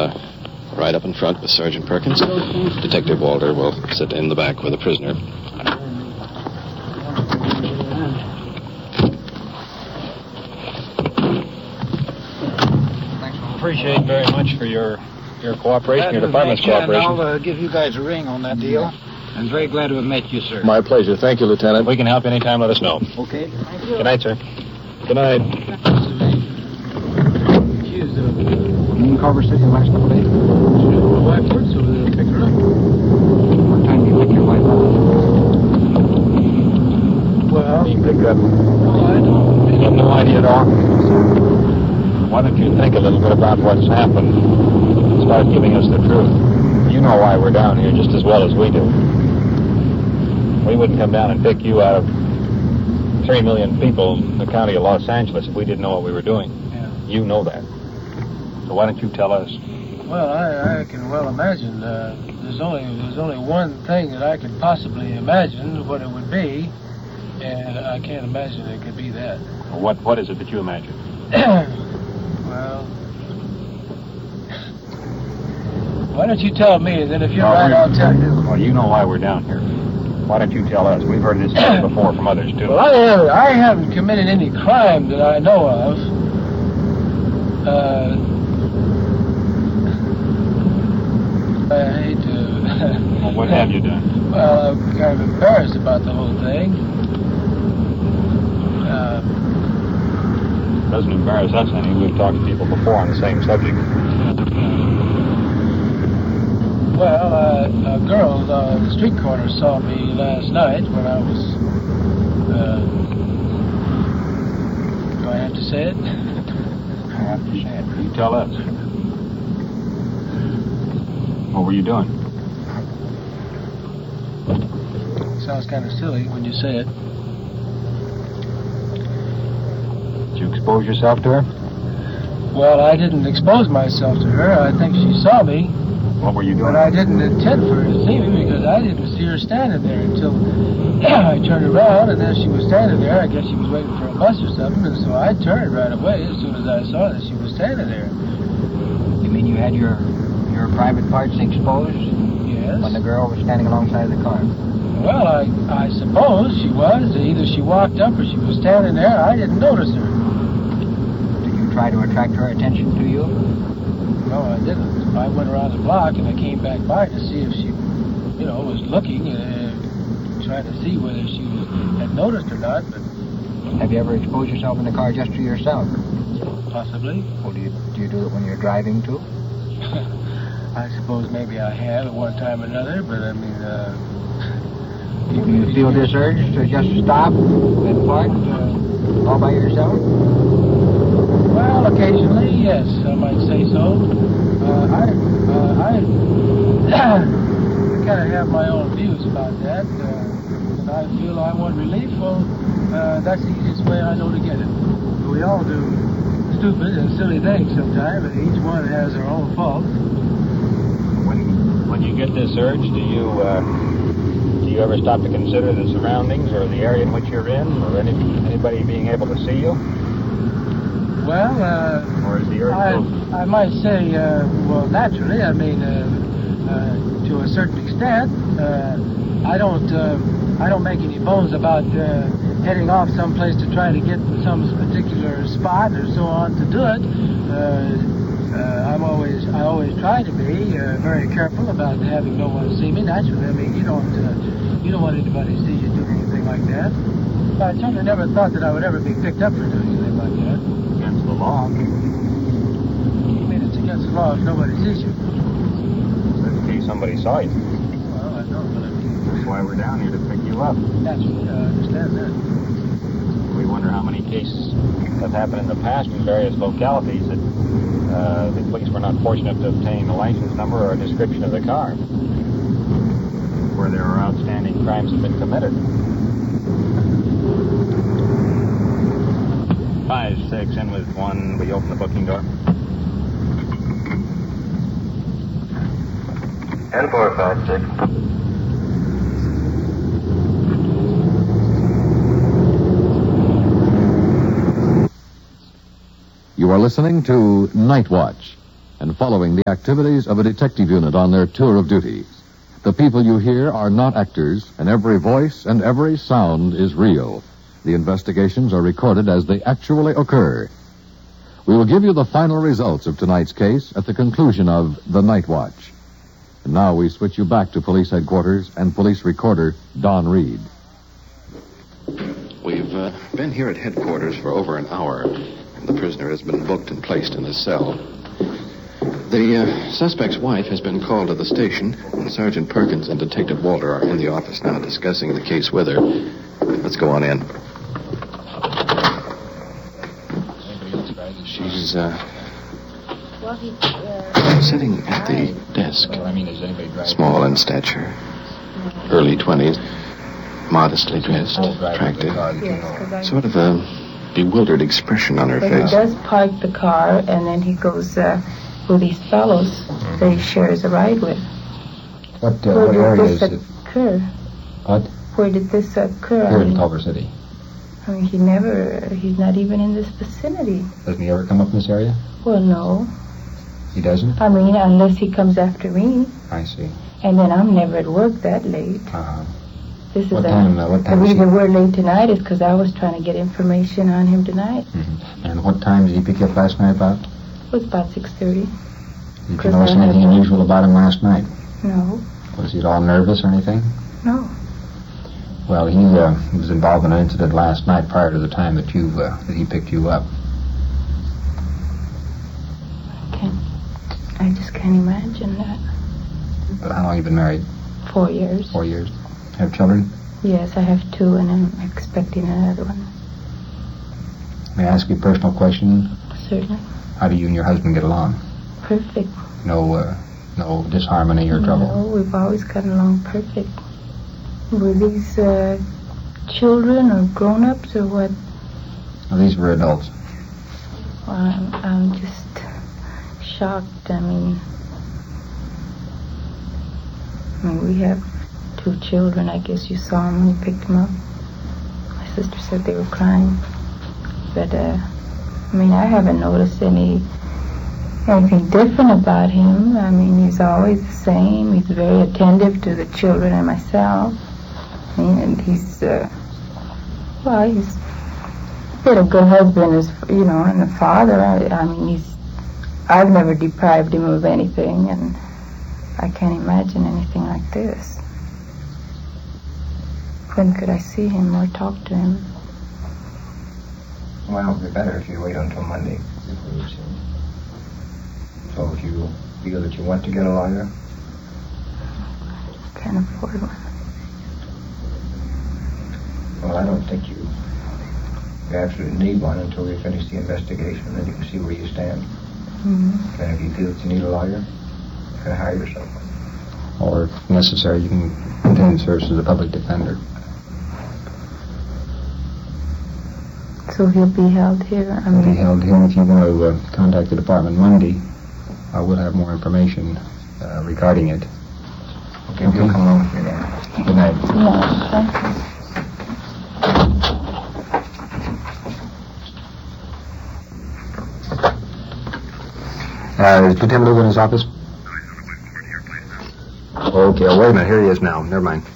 ride up in front with Sergeant Perkins. Detective Walter will sit in the back with the prisoner. Appreciate very much for your cooperation, your department's cooperation. I'll give you guys a ring on that deal. I'm very glad to have met you, sir. My pleasure. Thank you, Lieutenant. If we can help anytime, let us know. Okay. Thank you. Good night, sir. Good night. You in Culver City last night? My wife works over there. Pick her up. What time do you pick your wife up? Well, you pick up. Oh, I don't. You have no idea at all? Why don't you think a little bit about what's happened and start giving us the truth? You know why we're down here just as well as we do. We wouldn't come down and pick you out of 3 million people in the county of Los Angeles if we didn't know what we were doing. Yeah. You know that. So why don't you tell us? Well, I can well imagine. There's only one thing that I could possibly imagine what it would be, and I can't imagine it could be that. What is it that you imagine? Well, why don't you tell me, and then if you're right, I'll tell you. Well, you know why we're down here. Why don't you tell us? We've heard this story before from others, too. Well, I haven't committed any crime that I know of. I hate to... Well, what have you done? Well, I'm kind of embarrassed about the whole thing. It doesn't embarrass us any. We've talked to people before on the same subject. Well, a girl on the street corner saw me last night when I was... do I have to say it? I have to say it. You tell us. What were you doing? Sounds kind of silly when you say it. Did you expose yourself to her? Well, I didn't expose myself to her. I think she saw me. What were you doing? But I didn't intend for her to see me because I didn't see her standing there until I turned around, and then she was standing there. I guess she was waiting for a bus or something, and so I turned right away as soon as I saw that she was standing there. You mean you had your private parts exposed? Yes. When the girl was standing alongside the car? Well, I suppose she was. Either she walked up or she was standing there. I didn't notice her. Did you try to attract her attention to you? No, I didn't. I went around the block and I came back by to see if she, was looking and trying to see whether she had noticed or not. But have you ever exposed yourself in the car just to yourself? Possibly. Well, do you do it when you're driving too? I suppose maybe I have at one time or another, but I mean, do you feel this urge to just stop and park all by yourself? Well, occasionally, yes, I might say so. I kind of have my own views about that, and I feel I want relief. Well, that's the easiest way I know to get it. We all do stupid and silly things sometimes, and each one has their own fault. When you get this urge, do you ever stop to consider the surroundings or the area in which you're in, or anybody being able to see you? Well, or is the urge I might say, well, naturally, I mean, to a certain extent, I don't make any bones about heading off someplace to try to get some particular spot or so on to do it. I always try to be very careful about having no one see me. Naturally, I mean, you don't want anybody to see you do anything like that. I certainly never thought that I would ever be picked up for doing anything like that. Against the law. You mean it's against the law if nobody sees you? So in case somebody saw you. Well, I know, but I mean... That's why we're down here, to pick you up. Naturally, I understand that. We wonder how many cases have happened in the past in various localities that the police were not fortunate to obtain a license number or a description of the car, where there are outstanding crimes have been committed. 5-6 in with 1. We open the booking door. And 4-5-6. You are listening to Night Watch, and following the activities of a detective unit on their tour of duty. The people you hear are not actors, and every voice and every sound is real. The investigations are recorded as they actually occur. We will give you the final results of tonight's case at the conclusion of The Night Watch. And now we switch you back to police headquarters and police recorder Don Reed. We've been here at headquarters for over an hour, and the prisoner has been booked and placed in his cell. The suspect's wife has been called to the station, and Sergeant Perkins and Detective Walter are in the office now discussing the case with her. Let's go on in. She's sitting at the desk, small in stature, early 20s, modestly dressed, attractive, sort of a bewildered expression on her face. He does park the car, and then he goes with these fellows that he shares a ride with. What area is it? Occur? What? Where did this occur? Here in Culver City. I mean, he's not even in this vicinity. Doesn't he ever come up in this area? Well, no. He doesn't? I mean, unless he comes after me. I see. And then I'm never at work that late. This is what time the reason we're late tonight is because I was trying to get information on him tonight. Mm-hmm. And what time did he pick you up last night about? It was about 6:30. Did you notice anything unusual about him last night? No. Was he at all nervous or anything? No. Well, he was involved in an incident last night prior to the time that he picked you up. I just can't imagine that. But how long have you been married? 4 years. 4 years. Have children? Yes, I have 2, and I'm expecting another one. May I ask you a personal question? Certainly. How do you and your husband get along? Perfect. No disharmony or trouble? No, we've always gotten along perfect. Were these children or grown-ups or what? Well, these were adults. Well, I'm just shocked. I mean, we have 2 children. I guess you saw them when you picked them up. My sister said they were crying. But, I haven't noticed anything different about him. I mean, he's always the same. He's very attentive to the children and myself. And he's been a good husband, and a father. I've never deprived him of anything, and I can't imagine anything like this. When could I see him or talk to him? Well, it would be better if you wait until Monday before you see him. So if you feel that you want to get a lawyer? Can't afford one. Well, I don't think you absolutely need one until we finish the investigation, and then you can see where you stand. Mm-hmm. And if you feel that you need a lawyer, you can hire yourself one. Or, if necessary, you can continue to serve as a public defender. So he'll be held here? He'll be held here. If you want to contact the department Monday, I will have more information regarding it. Okay, you'll come along with me then. Good night. No, thank you. Is Lieutenant Lugo in his office? Okay, wait a minute. Here he is now. Never mind.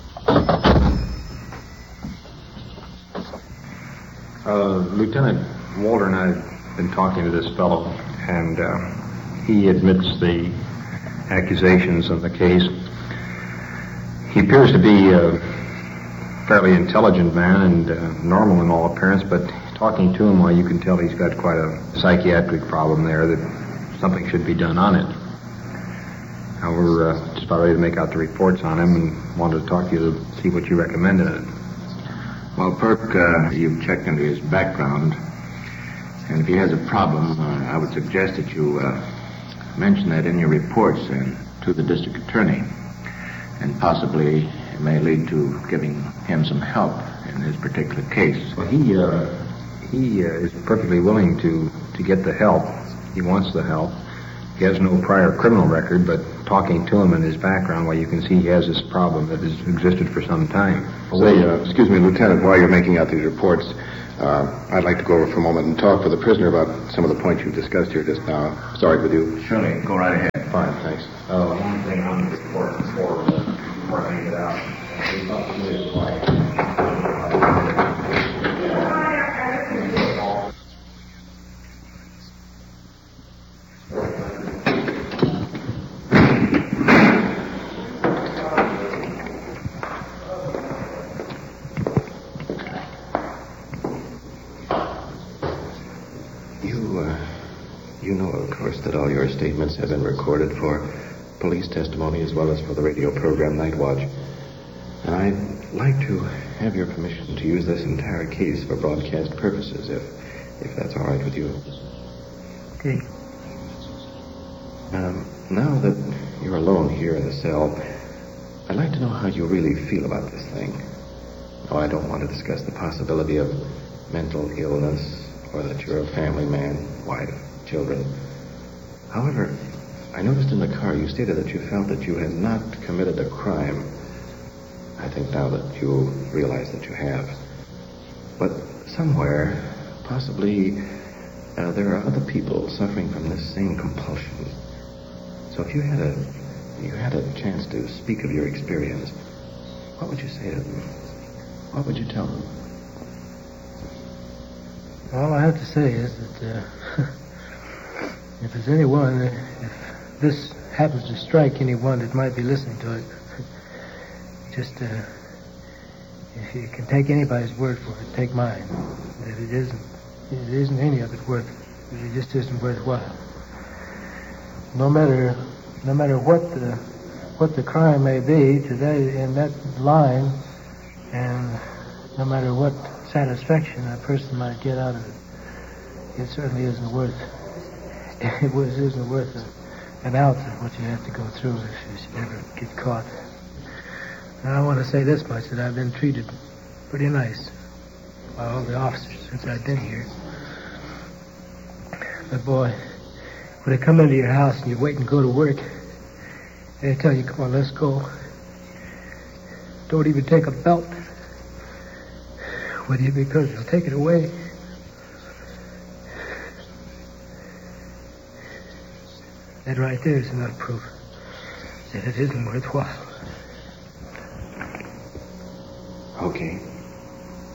Lieutenant Walter and I have been talking to this fellow, and he admits the accusations in the case. He appears to be a fairly intelligent man and normal in all appearance, but talking to him, well, you can tell he's got quite a psychiatric problem there, that something should be done on it. Now, we're just about ready to make out the reports on him and wanted to talk to you to see what you recommend in it. Well, Perk, you've checked into his background, and if he has a problem, I would suggest that you mention that in your reports and to the district attorney, and possibly it may lead to giving him some help in his particular case. Well, he is perfectly willing to get the help. He wants the help. He has no prior criminal record, but talking to him and his background, well, you can see he has this problem that has existed for some time. Excuse me, Lieutenant, while you're making out these reports, I'd like to go over for a moment and talk with the prisoner about some of the points you've discussed here just now. Sorry with you. Surely, go right ahead. Fine, thanks. One thing on the report before I get out. You know, of course, that all your statements have been recorded for police testimony as well as for the radio program Night Watch. And I'd like to have your permission to use this entire case for broadcast purposes, if that's all right with you. Okay. Now that you're alone here in the cell, I'd like to know how you really feel about this thing. No, I don't want to discuss the possibility of mental illness or that you're a family man, wife, children. However, I noticed in the car you stated that you felt that you had not committed a crime. I think now that you realize that you have. But somewhere, possibly, there are other people suffering from this same compulsion. So if you had a chance to speak of your experience, what would you say to them? What would you tell them? All I have to say is that if there's anyone, if this happens to strike anyone that might be listening to it, just if you can take anybody's word for it, take mine. That it isn't any of it worth it. It just isn't worthwhile. No matter what the crime may be today in that line, and no matter what satisfaction a person might get out of it, it certainly isn't worth an ounce of what you have to go through if you should ever get caught. Now, I want to say this much, that I've been treated pretty nice by all the officers since I've been here. But boy, when they come into your house and you wait and go to work, they tell you, come on, let's go. Don't even take a belt with you because they'll take it away. That right there is enough proof that it isn't worthwhile. Okay.